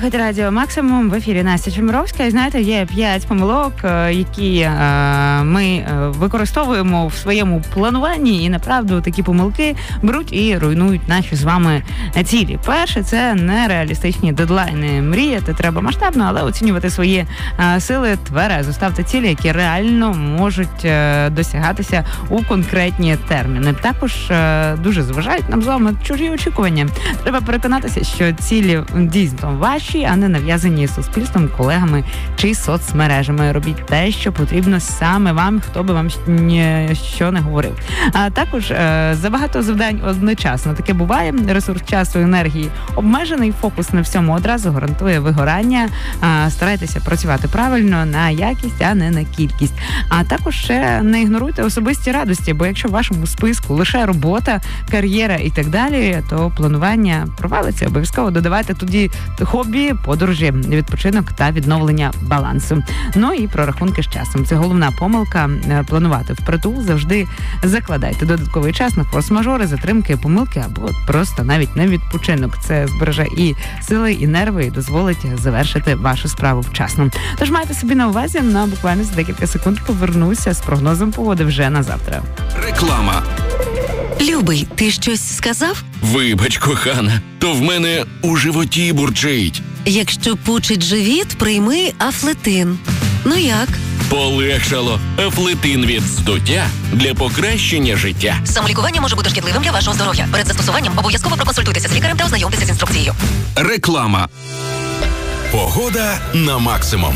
слухаєте Радіо Максимум, в ефірі Настя Чемеровська. І знаєте, є 5 помилок, які ми використовуємо в своєму плануванні, і направду такі помилки беруть і руйнують наші з вами цілі. Перше, це нереалістичні дедлайни. Мріяти треба масштабно, але оцінювати свої сили тверезо. Ставте цілі, які реально можуть досягатися у конкретні терміни. Також дуже зважають нам з вами чужі очікування. Треба переконатися, що цілі дійсно ваші, а не нав'язані суспільством, колегами чи соцмережами. Робіть те, що потрібно саме вам, хто би вам що не говорив. А також забагато завдань одночасно. Таке буває. Ресурс часу і енергії обмежений, фокус на всьому одразу гарантує вигорання. Старайтеся працювати правильно, на якість, а не на кількість. А також ще не ігноруйте особисті радості, бо якщо в вашому списку лише робота, кар'єра і так далі, то планування провалиться. Обов'язково додавайте тоді хобі, подорожі, відпочинок та відновлення балансу. Ну і прорахунки з часом. Це головна помилка. Планувати впритул. Завжди закладайте додатковий час на форс-мажори, затримки, помилки або просто навіть на відпочинок. Це збереже і сили, і нерви, і дозволить завершити вашу справу вчасно. Тож майте собі на увазі, буквально за декілька секунд повернуся з прогнозом погоди вже на завтра. Реклама. Любий, ти щось сказав? Вибач, кохана, то в мене у животі бурчить. Якщо пучить живіт, прийми Афлетин. Ну як? Полегшало. Афлетин від здуття для покращення життя. Самолікування може бути шкідливим для вашого здоров'я. Перед застосуванням обов'язково проконсультуйтеся з лікарем та ознайомтеся з інструкцією. Реклама. Погода на максимум.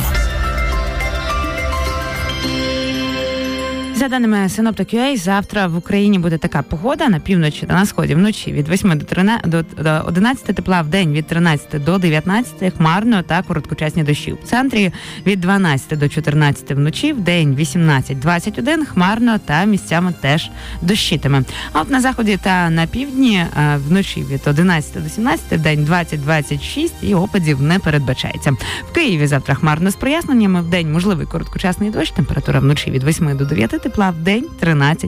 За даними Synoptic.ua, завтра в Україні буде така погода: на півночі та на сході вночі від 8 до 11 тепла, в день від 13 до 19 хмарно та короткочасні дощі. В центрі від 12 до 14 вночі, в день 18-21 хмарно та місцями теж дощитиме. А от на заході та на півдні вночі від 11 до 17, в день 20-26 і опадів не передбачається. В Києві завтра хмарно з проясненнями, в день можливий короткочасний дощ, температура вночі від 8 до 9 тепла, в день 13-14.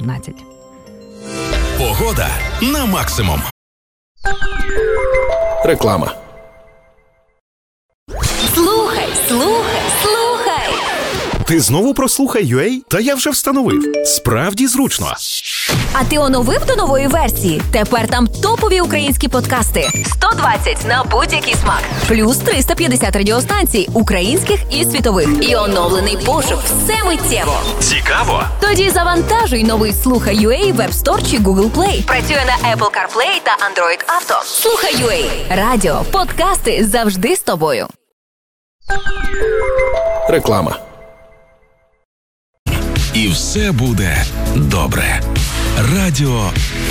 Погода на максимум. Реклама. Слухай. Ти знову про Слухай.ua? Та я вже встановив. Справді зручно. А ти оновив до нової версії? Тепер там топові українські подкасти. 120 на будь-який смак. Плюс 350 радіостанцій українських і світових. І оновлений пошук. Все миттєво. Цікаво? Тоді завантажуй новий Слухай.ua в App Store чи Google Play. Працює на Apple CarPlay та Android Auto. Слухай.ua. Радіо, подкасти завжди з тобою. Реклама. І все буде добре. Радіо